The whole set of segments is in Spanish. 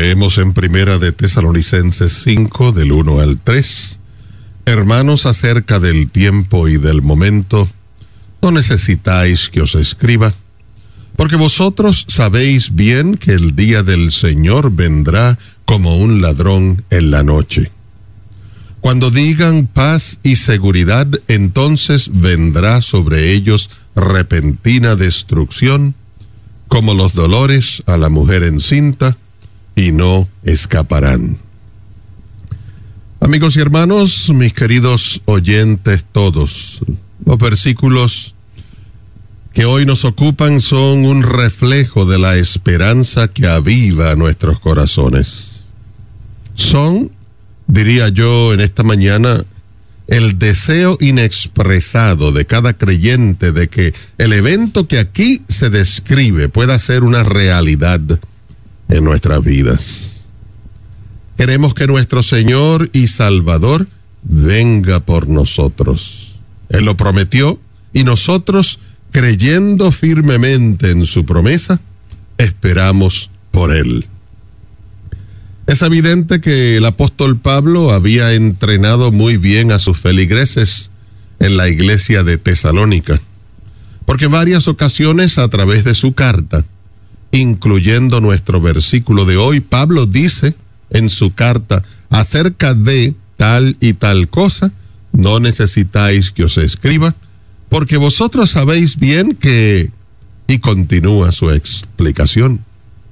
Leemos en Primera de Tesalonicenses 5, del 1 al 3. Hermanos, acerca del tiempo y del momento, no necesitáis que os escriba, porque vosotros sabéis bien que el día del Señor vendrá como un ladrón en la noche. Cuando digan paz y seguridad, entonces vendrá sobre ellos repentina destrucción, como los dolores a la mujer encinta, y no escaparán. Amigos y hermanos, mis queridos oyentes todos, los versículos que hoy nos ocupan son un reflejo de la esperanza que aviva nuestros corazones. Son, diría yo en esta mañana, el deseo inexpresado de cada creyente de que el evento que aquí se describe pueda ser una realidad en nuestras vidas. Queremos que nuestro Señor y Salvador venga por nosotros. Él lo prometió y nosotros, creyendo firmemente en su promesa, esperamos por Él. Es evidente que el apóstol Pablo había entrenado muy bien a sus feligreses en la iglesia de Tesalónica, porque en varias ocasiones a través de su carta, incluyendo nuestro versículo de hoy, Pablo dice en su carta acerca de tal y tal cosa, no necesitáis que os escriba, porque vosotros sabéis bien que... Y continúa su explicación.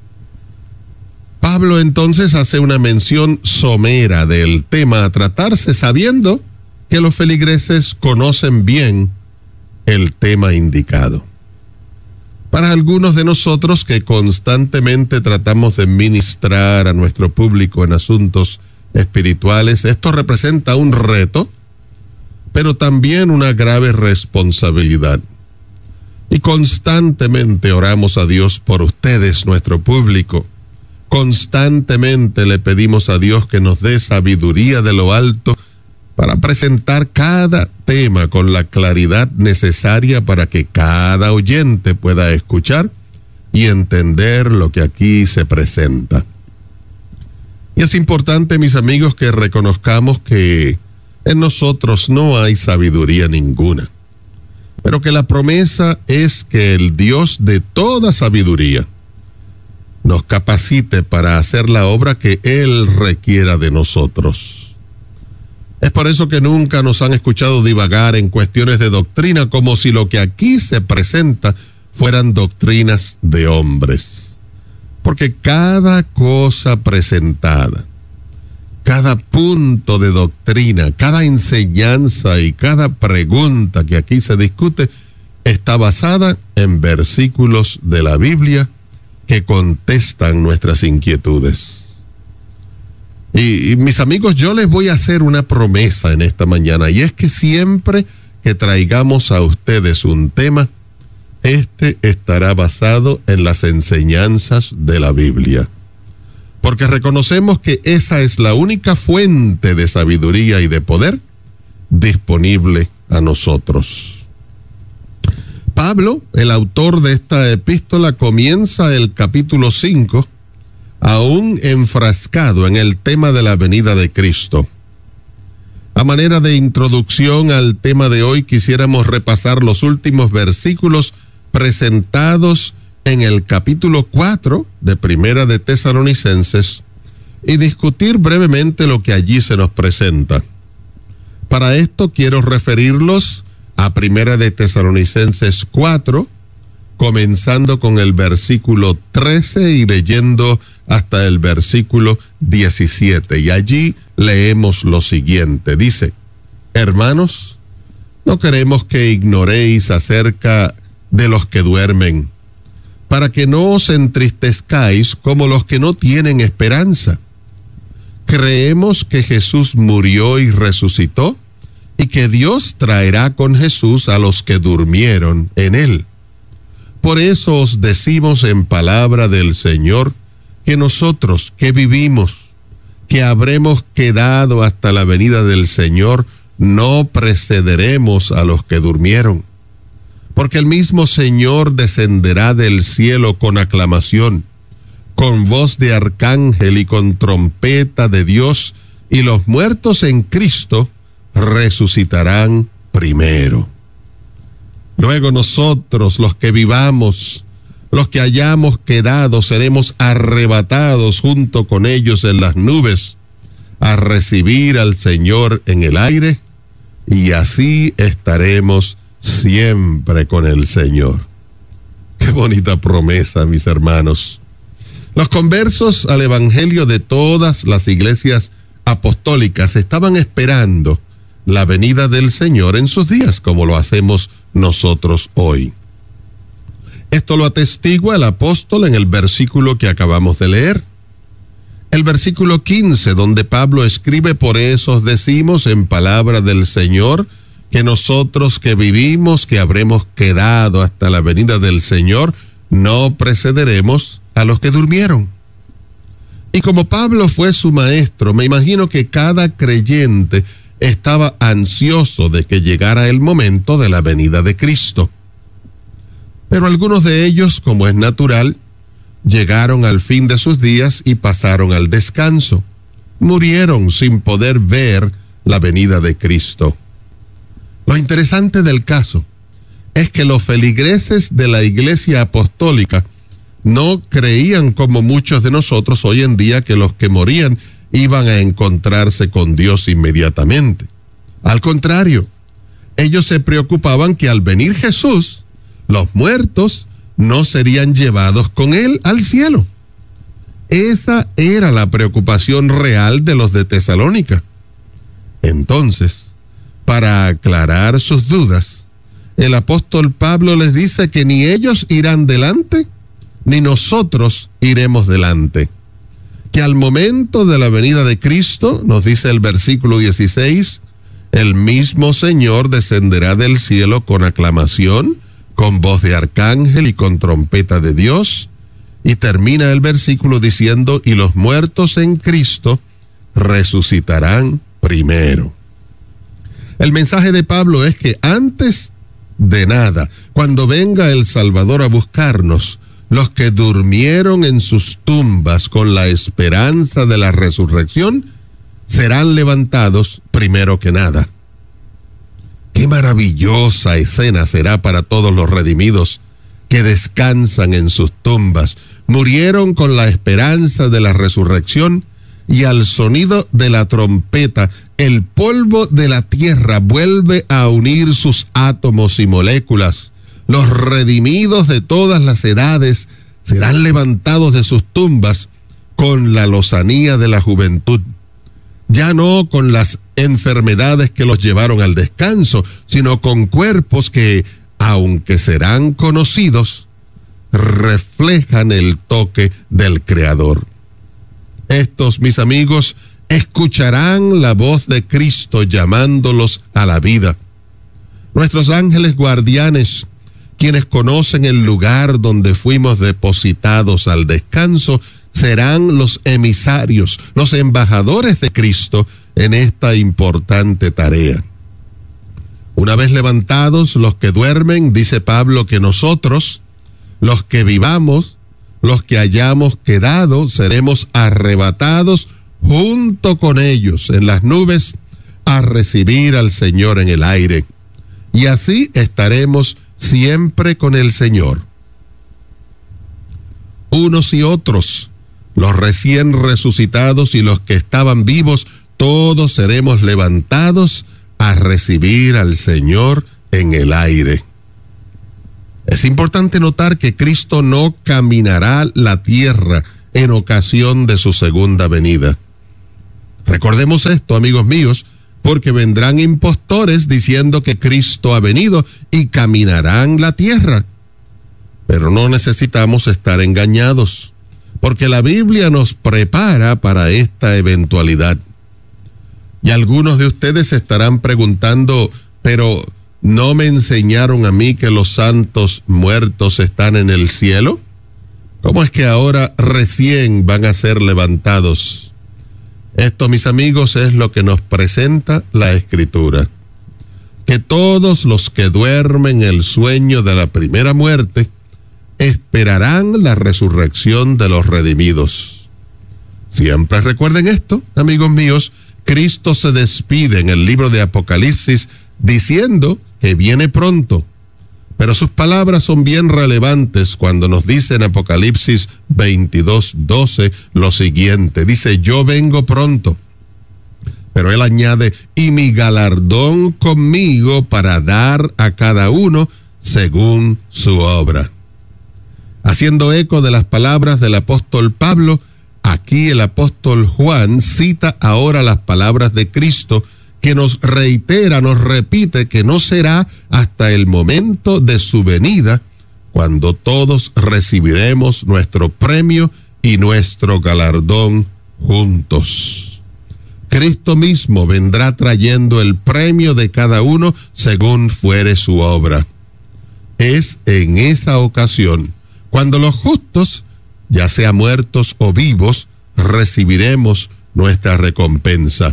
Pablo entonces hace una mención somera del tema a tratarse, sabiendo que los feligreses conocen bien el tema indicado. Para algunos de nosotros que constantemente tratamos de ministrar a nuestro público en asuntos espirituales, esto representa un reto, pero también una grave responsabilidad. Y constantemente oramos a Dios por ustedes, nuestro público. Constantemente le pedimos a Dios que nos dé sabiduría de lo alto para presentar cada tema con la claridad necesaria para que cada oyente pueda escuchar y entender lo que aquí se presenta. Y es importante, mis amigos, que reconozcamos que en nosotros no hay sabiduría ninguna, pero que la promesa es que el Dios de toda sabiduría nos capacite para hacer la obra que Él requiera de nosotros. Es por eso que nunca nos han escuchado divagar en cuestiones de doctrina como si lo que aquí se presenta fueran doctrinas de hombres. Porque cada cosa presentada, cada punto de doctrina, cada enseñanza y cada pregunta que aquí se discute está basada en versículos de la Biblia que contestan nuestras inquietudes. Y mis amigos, yo les voy a hacer una promesa en esta mañana, y es que siempre que traigamos a ustedes un tema, este estará basado en las enseñanzas de la Biblia. Porque reconocemos que esa es la única fuente de sabiduría y de poder disponible a nosotros. Pablo, el autor de esta epístola, comienza el capítulo 5 aún enfrascado en el tema de la venida de Cristo. A manera de introducción al tema de hoy, quisiéramos repasar los últimos versículos presentados en el capítulo 4 de Primera de Tesalonicenses y discutir brevemente lo que allí se nos presenta. Para esto quiero referirlos a Primera de Tesalonicenses 4, comenzando con el versículo 13 y leyendo hasta el versículo 17. Y allí leemos lo siguiente. Dice: hermanos, no queremos que ignoréis acerca de los que duermen, para que no os entristezcáis como los que no tienen esperanza. Creemos que Jesús murió y resucitó, y que Dios traerá con Jesús a los que durmieron en él. Por eso os decimos en palabra del Señor, que nosotros que vivimos, que habremos quedado hasta la venida del Señor, no precederemos a los que durmieron. Porque el mismo Señor descenderá del cielo con aclamación, con voz de arcángel y con trompeta de Dios, y los muertos en Cristo resucitarán primero. Luego nosotros, los que vivamos, los que hayamos quedado, seremos arrebatados junto con ellos en las nubes, a recibir al Señor en el aire, y así estaremos siempre con el Señor. Qué bonita promesa, mis hermanos. Los conversos al evangelio de todas las iglesias apostólicas estaban esperando la venida del Señor en sus días, como lo hacemos nosotros hoy. Esto lo atestigua el apóstol en el versículo que acabamos de leer. El versículo 15, donde Pablo escribe: por eso os decimos en palabra del Señor, que nosotros que vivimos, que habremos quedado hasta la venida del Señor, no precederemos a los que durmieron. Y como Pablo fue su maestro, me imagino que cada creyente estaba ansioso de que llegara el momento de la venida de Cristo. Pero algunos de ellos, como es natural, llegaron al fin de sus días y pasaron al descanso. Murieron sin poder ver la venida de Cristo. Lo interesante del caso es que los feligreses de la Iglesia Apostólica no creían, como muchos de nosotros hoy en día, que los que morían iban a encontrarse con Dios inmediatamente. Al contrario, ellos se preocupaban que al venir Jesús, los muertos no serían llevados con él al cielo. Esa era la preocupación real de los de Tesalónica. Entonces, para aclarar sus dudas, el apóstol Pablo les dice que ni ellos irán delante, ni nosotros iremos delante. Que al momento de la venida de Cristo, nos dice el versículo 16, el mismo Señor descenderá del cielo con aclamación, con voz de arcángel y con trompeta de Dios. Y termina el versículo diciendo: y los muertos en Cristo resucitarán primero. El mensaje de Pablo es que antes de nada, cuando venga el Salvador a buscarnos, los que durmieron en sus tumbas con la esperanza de la resurrección serán levantados primero que nada. Qué maravillosa escena será para todos los redimidos que descansan en sus tumbas, murieron con la esperanza de la resurrección, y al sonido de la trompeta, el polvo de la tierra vuelve a unir sus átomos y moléculas. Los redimidos de todas las edades serán levantados de sus tumbas con la lozanía de la juventud. Ya no con las enfermedades que los llevaron al descanso, sino con cuerpos que, aunque serán conocidos, reflejan el toque del Creador. Estos, mis amigos, escucharán la voz de Cristo llamándolos a la vida. Nuestros ángeles guardianes, quienes conocen el lugar donde fuimos depositados al descanso, serán los emisarios, los embajadores de Cristo en esta importante tarea. Una vez levantados los que duermen, dice Pablo que nosotros, los que vivamos, los que hayamos quedado, seremos arrebatados junto con ellos en las nubes a recibir al Señor en el aire. Y así estaremos siempre con el Señor. Unos y otros, los recién resucitados y los que estaban vivos, todos seremos levantados a recibir al Señor en el aire. Es importante notar que Cristo no caminará la tierra en ocasión de su segunda venida. Recordemos esto, amigos míos, porque vendrán impostores diciendo que Cristo ha venido y caminarán la tierra. Pero no necesitamos estar engañados, porque la Biblia nos prepara para esta eventualidad. Y algunos de ustedes estarán preguntando, pero ¿no me enseñaron a mí que los santos muertos están en el cielo? ¿Cómo es que ahora recién van a ser levantados? Esto, mis amigos, es lo que nos presenta la Escritura. Que todos los que duermen el sueño de la primera muerte esperarán la resurrección de los redimidos. Siempre recuerden esto, amigos míos. Cristo se despide en el libro de Apocalipsis diciendo que viene pronto. Pero sus palabras son bien relevantes cuando nos dice en Apocalipsis 22:12 lo siguiente. Dice, yo vengo pronto. Pero él añade, y mi galardón conmigo para dar a cada uno según su obra. Haciendo eco de las palabras del apóstol Pablo, aquí el apóstol Juan cita ahora las palabras de Cristo, que nos reitera, nos repite que no será hasta el momento de su venida cuando todos recibiremos nuestro premio y nuestro galardón juntos. Cristo mismo vendrá trayendo el premio de cada uno según fuere su obra. Es en esa ocasión cuando los justos, ya sea muertos o vivos, recibiremos nuestra recompensa.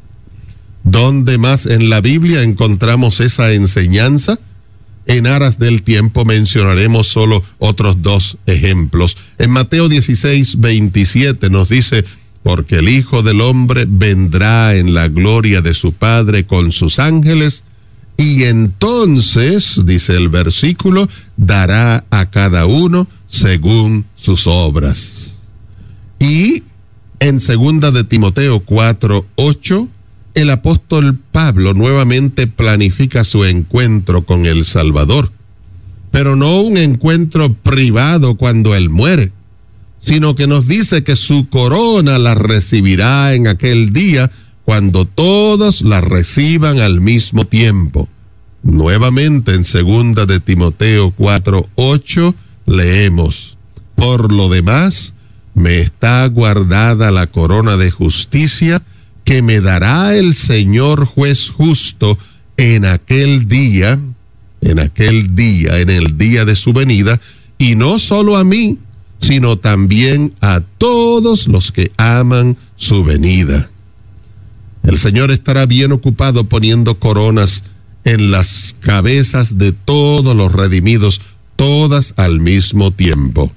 ¿Dónde más en la Biblia encontramos esa enseñanza? En aras del tiempo mencionaremos solo otros dos ejemplos. En Mateo 16:27 nos dice, porque el Hijo del Hombre vendrá en la gloria de su Padre con sus ángeles, y entonces, dice el versículo, dará a cada uno según sus obras. Y en 2 de Timoteo 4:8, el apóstol Pablo nuevamente planifica su encuentro con el Salvador, pero no un encuentro privado cuando él muere, sino que nos dice que su corona la recibirá en aquel día cuando todos la reciban al mismo tiempo. Nuevamente en 2 de Timoteo 4:8 leemos, por lo demás, me está guardada la corona de justicia que me dará el Señor juez justo en aquel día, en el día de su venida, y no solo a mí, sino también a todos los que aman su venida. El Señor estará bien ocupado poniendo coronas en las cabezas de todos los redimidos, todas al mismo tiempo.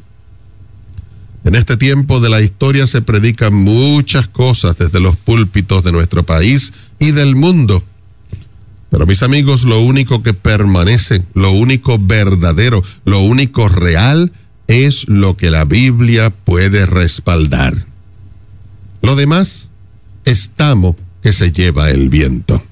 En este tiempo de la historia se predican muchas cosas desde los púlpitos de nuestro país y del mundo. Pero mis amigos, lo único que permanece, lo único verdadero, lo único real es lo que la Biblia puede respaldar. Lo demás es tamo que se lleva el viento.